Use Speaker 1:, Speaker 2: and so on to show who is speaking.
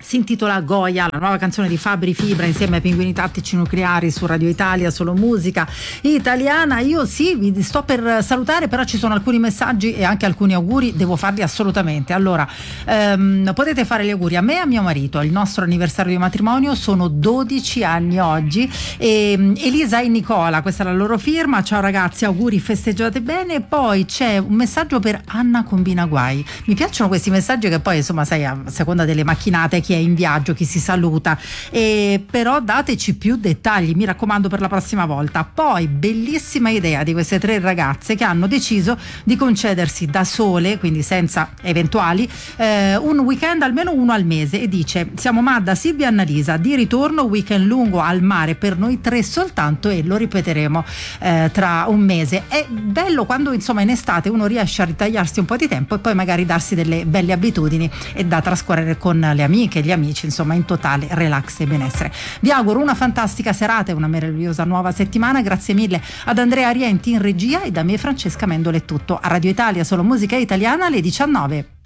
Speaker 1: Si intitola Goya, la nuova canzone di Fabri Fibra insieme ai Pinguini Tattici Nucleari su Radio Italia, solo musica italiana. Io sì, vi sto per salutare, però ci sono alcuni messaggi e anche alcuni auguri, devo farli assolutamente. Allora, potete fare gli auguri a me e a mio marito, il nostro anniversario di matrimonio, sono 12 anni oggi, e Elisa e Nicola, questa è la loro firma. Ciao ragazzi, auguri, festeggiate bene. Poi c'è un messaggio per Anna Combina Guai. Mi piacciono questi messaggi che poi insomma sai, a seconda delle macchinate, chi è in viaggio, chi si saluta, però dateci più dettagli, mi raccomando, per la prossima volta. Poi bellissima idea di queste 3 ragazze che hanno deciso di concedersi da sole, quindi senza eventuali, un weekend, almeno uno al mese, e dice: siamo Madda, Silvia e Annalisa, di ritorno, weekend lungo al mare per noi 3 soltanto, e lo ripeteremo tra un mese. È bello quando insomma in estate uno riesce a ritagliarsi un po' di tempo e poi magari darsi delle belle abitudini e da trascorrere con le amiche, gli amici, insomma in totale relax e benessere. Vi auguro una fantastica serata e una meravigliosa nuova settimana. Grazie mille ad Andrea Rienti in regia, e da me Francesca Mendolo è tutto. A Radio Italia, solo musica italiana, alle 19.